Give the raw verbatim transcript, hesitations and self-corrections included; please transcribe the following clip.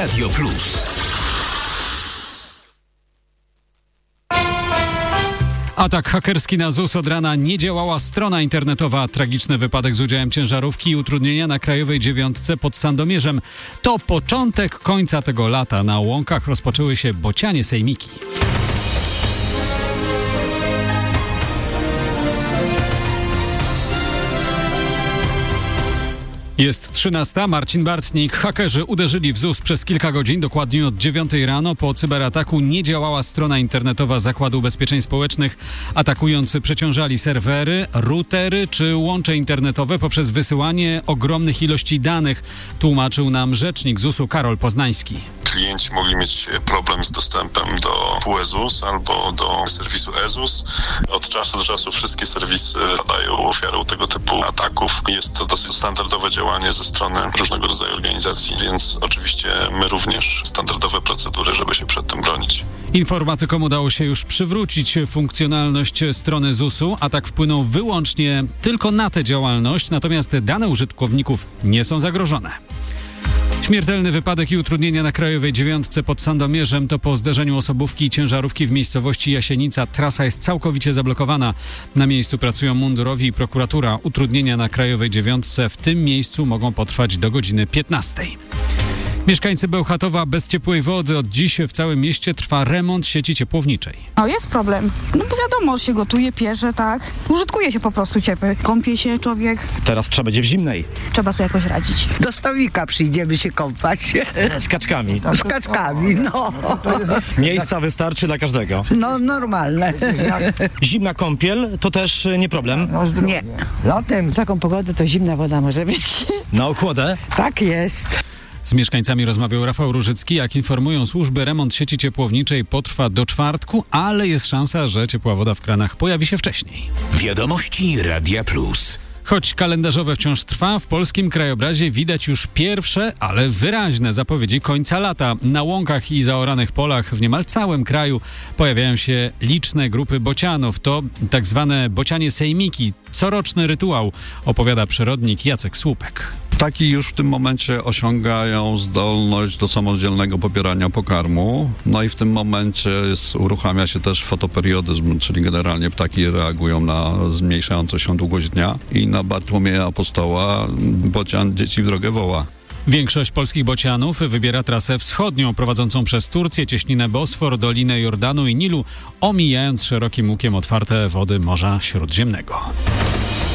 Radio Plus. Atak hakerski na Z U S. Od rana nie działała strona internetowa. Tragiczny wypadek z udziałem ciężarówki i utrudnienia na Krajowej Dziewiątce pod Sandomierzem. To początek końca tego lata. Na łąkach rozpoczęły się bocianie sejmiki. Jest trzynasta. Marcin Bartnik. Hakerzy uderzyli w Z U S przez kilka godzin. Dokładnie od dziewiątej rano po cyberataku nie działała strona internetowa Zakładu Ubezpieczeń Społecznych. Atakujący przeciążali serwery, routery czy łącze internetowe poprzez wysyłanie ogromnych ilości danych. Tłumaczył nam rzecznik Z U S-u Karol Poznański. Klienci mogli mieć problem z dostępem do W E Z U S albo do serwisu E Z U S. Od czasu do czasu wszystkie serwisy padają ofiarą tego typu ataków. Jest to dosyć standardowe działanie ze strony różnego rodzaju organizacji, więc oczywiście my również standardowe procedury, żeby się przed tym bronić. Informatykom udało się już przywrócić funkcjonalność strony Z U S-u. Atak wpłynął wyłącznie tylko na tę działalność, natomiast dane użytkowników nie są zagrożone. Śmiertelny wypadek i utrudnienia na Krajowej Dziewiątce pod Sandomierzem to po zderzeniu osobówki i ciężarówki w miejscowości Jasienica. Trasa jest całkowicie zablokowana. Na miejscu pracują mundurowi i prokuratura. Utrudnienia na Krajowej Dziewiątce w tym miejscu mogą potrwać do godziny piętnastej. Mieszkańcy Bełchatowa bez ciepłej wody. Od dziś w całym mieście trwa remont sieci ciepłowniczej. O, jest problem. No bo wiadomo, się gotuje, pierze, tak. Użytkuje się po prostu ciepły. Kąpie się człowiek. Teraz trzeba będzie w zimnej. Trzeba sobie jakoś radzić. Do stawika przyjdziemy się kąpać. Z kaczkami. Z kaczkami, no. Miejsca wystarczy dla każdego. No, normalne. Zimna kąpiel to też nie problem. Nie. Latem taką pogodę to zimna woda może być. Na ochłodę? Tak jest. Z mieszkańcami rozmawiał Rafał Różycki. Jak informują służby, remont sieci ciepłowniczej potrwa do czwartku, ale jest szansa, że ciepła woda w kranach pojawi się wcześniej. Wiadomości Radia Plus. Choć kalendarzowe wciąż trwa, w polskim krajobrazie widać już pierwsze, ale wyraźne zapowiedzi końca lata. Na łąkach i zaoranych polach w niemal całym kraju pojawiają się liczne grupy bocianów. To tak zwane bocianie sejmiki. Coroczny rytuał, opowiada przyrodnik Jacek Słupek. Ptaki już w tym momencie osiągają zdolność do samodzielnego pobierania pokarmu. No i w tym momencie jest, uruchamia się też fotoperiodizm, czyli generalnie ptaki reagują na zmniejszającą się długość dnia i na Bartłomieja Apostoła bocian dzieci w drogę woła. Większość polskich bocianów wybiera trasę wschodnią, prowadzącą przez Turcję, cieśninę Bosfor, Dolinę Jordanu i Nilu, omijając szerokim łukiem otwarte wody Morza Śródziemnego.